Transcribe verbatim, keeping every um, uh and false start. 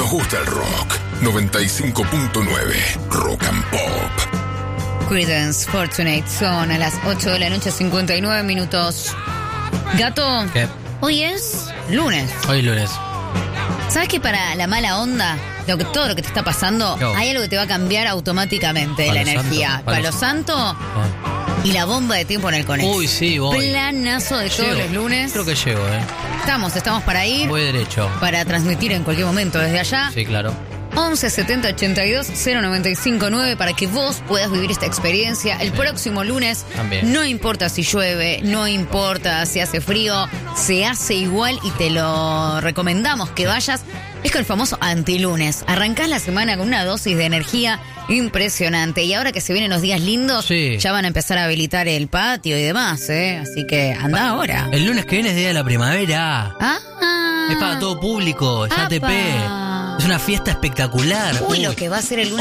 Nos gusta el rock. noventa y cinco punto nueve Rock and Pop. Creedence Fortunate son a las ocho de la noche, cincuenta y nueve minutos. Gato, ¿Qué? hoy es lunes. Hoy lunes. ¿Sabes que para la mala onda, lo que, todo lo que te está pasando, No. hay algo que te va a cambiar automáticamente Palo la energía? santo, Palo palo santo Ah. y la bomba de tiempo en el conejo. Uy, sí, voy. Planazo de todos Llego. los lunes. Creo que llego, ¿eh? Estamos, estamos para ir, Voy derecho. para transmitir en cualquier momento desde allá. Sí, claro. once setenta ochenta y dos cero noventa y cinco nueve para que vos puedas vivir esta experiencia el próximo lunes. También. No importa si llueve, no importa si hace frío, se hace igual y te lo recomendamos que vayas. Es con el famoso antilunes. Arrancás la semana con una dosis de energía impresionante. Y ahora que se vienen los días lindos, Sí. ya van a empezar a habilitar el patio y demás, ¿eh? Así que anda ahora. El lunes que viene es día de la primavera. Ah, Es para todo público, es A T P. apa. Es una fiesta espectacular. Uy, lo que va a ser el lunes.